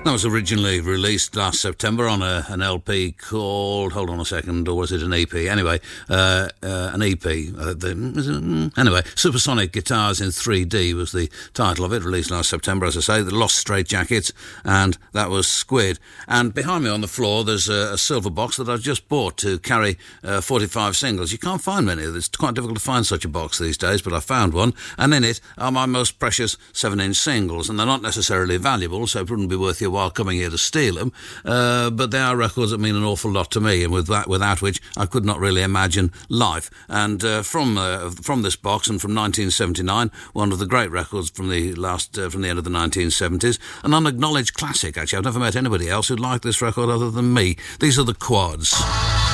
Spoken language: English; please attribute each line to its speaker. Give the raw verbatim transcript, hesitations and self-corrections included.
Speaker 1: That was originally released last September on a, an L P called, hold on a second, or was it an E P? Anyway, uh, uh, an E P. Uh, the, anyway, Supersonic Guitars in three D was the title of it, released last September, as I say. The Lost Straitjackets, and that was Squid. And behind me on the floor, there's a, a silver box that I've just bought to carry uh, forty-five singles. You can't find many. It's quite difficult to find such a box these days, but I found one, and in it are my most precious seven-inch singles, and they're not necessarily valuable, so it wouldn't be worth your while coming here to steal them, uh, but they are records that mean an awful lot to me, and with that, without which I could not really imagine life. And uh, from uh, from this box, and from nineteen seventy-nine, one of the great records from the last uh, from the end of the nineteen seventies, an unacknowledged classic. Actually, I've never met anybody else who liked this record other than me. These are the Quads.